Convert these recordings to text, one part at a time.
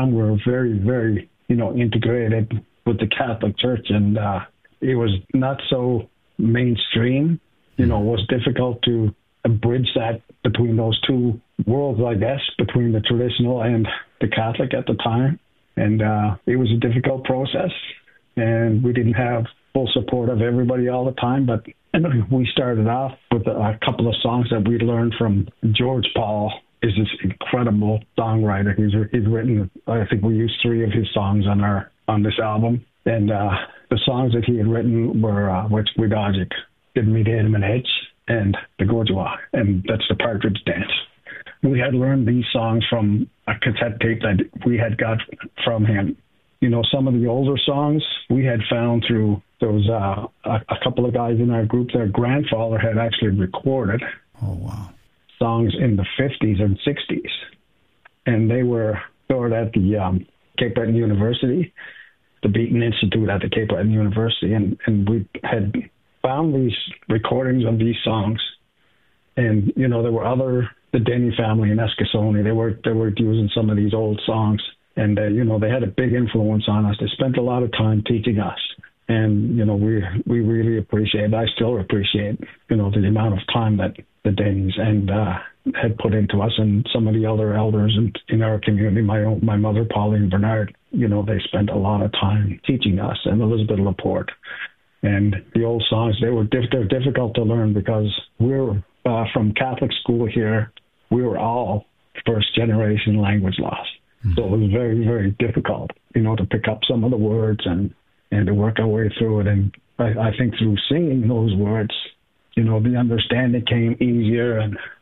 time, we were very, very, integrated with the Catholic Church, and it was not so mainstream. It was difficult to bridge that between those two worlds, I guess, between the traditional and the Catholic at the time. And it was a difficult process, and we didn't have full support of everybody all the time, but we started off with a couple of songs that we learned from George Paul. Is this incredible songwriter. He's written, I think we used 3 of his songs on this album. And the songs that he had written were Witchwidagic, Give Me the Inman Hitch, and The Gojwa, and that's the Partridge Dance. We had learned these songs from a cassette tape that we had got from him. Some of the older songs we had found through, there was a couple of guys in our group, their grandfather had actually recorded songs in the 50s and 60s. And they were stored at the Cape Breton University, the Beaton Institute at the Cape Breton University. And we had found these recordings of these songs. And, there were the Denny family in Eskasoni, they were using some of these old songs. And, they had a big influence on us. They spent a lot of time teaching us. And, we really appreciate, I still appreciate, the amount of time that the Denny's and had put into us, and some of the other elders in our community, my mother, Pauline Bernard, they spent a lot of time teaching us, and Elizabeth Laporte. And the old songs, they're difficult to learn because we're from Catholic school here. We were all first-generation language lost. So it was very, very difficult, to pick up some of the words and to work our way through it. And I think through singing those words, the understanding came easier,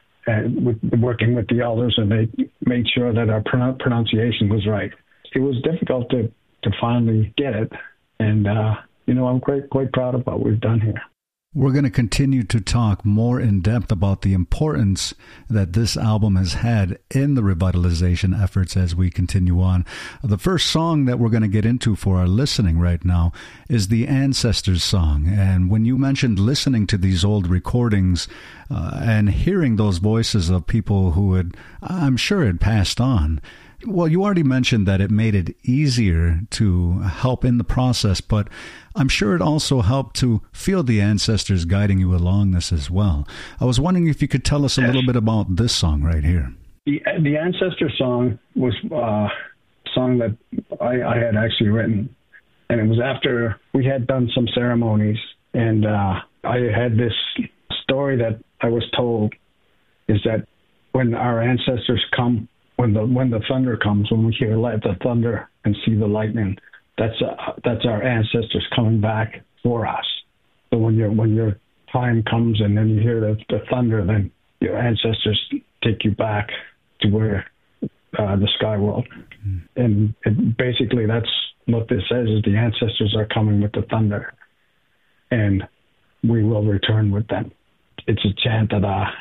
and with working with the elders, and they made sure that our pronunciation was right. It was difficult to finally get it. And, I'm quite proud of what we've done here. We're going to continue to talk more in depth about the importance that this album has had in the revitalization efforts as we continue on. The first song that we're going to get into for our listening right now is the Ancestors song. And when you mentioned listening to these old recordings and hearing those voices of people who I'm sure had passed on, well, you already mentioned that it made it easier to help in the process, but I'm sure it also helped to feel the ancestors guiding you along this as well. I was wondering if you could tell us a little bit about this song right here. The Ancestor song was a song that I had actually written, and it was after we had done some ceremonies, and I had this story that I was told is that when our ancestors come, when the thunder comes, when we hear the thunder and see the lightning, that's our ancestors coming back for us. So when your time comes and then you hear the thunder, then your ancestors take you back to where the sky world. And basically that's what this says, is the ancestors are coming with the thunder, and we will return with them. It's a chant that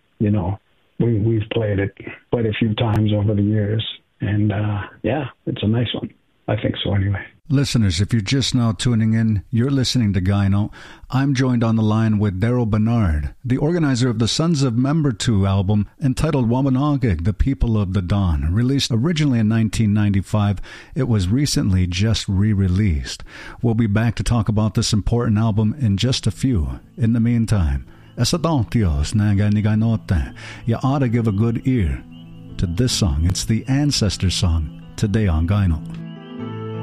we've played it quite a few times over the years, and it's a nice one. I think so anyway. Listeners, if you're just now tuning in, you're listening to Gyno. I'm joined on the line with Daryl Bernard, the organizer of the Sons of Member 2 album entitled Wabanogig, The People of the Dawn. Released originally in 1995, it was recently just re-released. We'll be back to talk about this important album in just a few. In the meantime, Esadontios Naganiganote, you ought to give a good ear to this song. It's the Ancestor song today on Gyno.